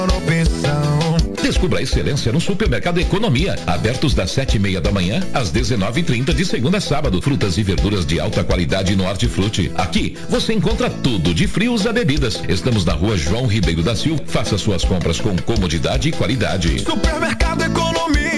Descubra a excelência no Supermercado Economia, abertos das 7:30 da manhã às 19:30 de segunda a sábado. Frutas e verduras de alta qualidade no Hortifruti. Aqui você encontra tudo de frios a bebidas. Estamos na Rua João Ribeiro da Silva. Faça suas compras com comodidade e qualidade. Supermercado Economia.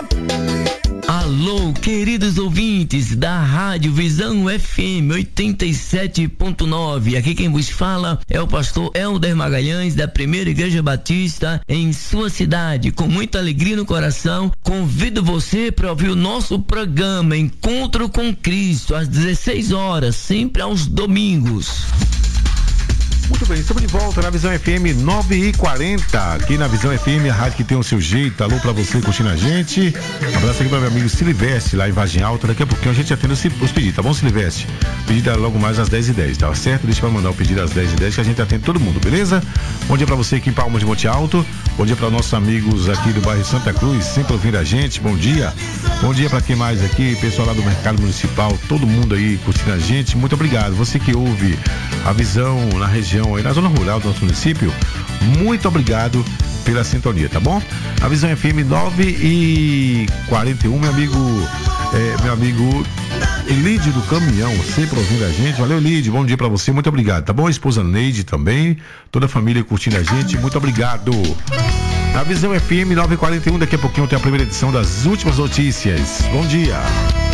Alô, queridos ouvintes da Rádio Visão FM 87.9. Aqui quem vos fala é o pastor Helder Magalhães, da Primeira Igreja Batista em sua cidade. Com muita alegria no coração, convido você para ouvir o nosso programa Encontro com Cristo, às 16 horas, sempre aos domingos. Muito bem, estamos de volta na Visão FM 9h40, aqui na Visão FM, a rádio que tem o seu jeito. Alô pra você curtindo a gente. Abraço aqui para meu amigo Silvestre, lá em Vargem Alta. Daqui a pouquinho a gente atende os pedidos, tá bom, Silvestre? O pedido é logo mais às 10h10, tá certo? Deixa eu mandar o pedido às 10h10 que a gente atende todo mundo, beleza? Bom dia pra você aqui em Palmas de Monte Alto. Bom dia para nossos amigos aqui do bairro Santa Cruz, sempre ouvindo a gente. Bom dia. Bom dia para quem mais aqui, pessoal lá do Mercado Municipal, todo mundo aí curtindo a gente. Muito obrigado. Você que ouve a Visão na região aí, na zona rural do nosso município, muito obrigado pela sintonia, tá bom? A Visão FM 9h41, meu amigo Elide do Caminhão, sempre ouvindo a gente. Valeu, Elide, bom dia pra você, muito obrigado, tá bom? A esposa Neide também, toda a família curtindo a gente, muito obrigado. Na Visão FM 9h41, daqui a pouquinho tem a primeira edição das últimas notícias. Bom dia.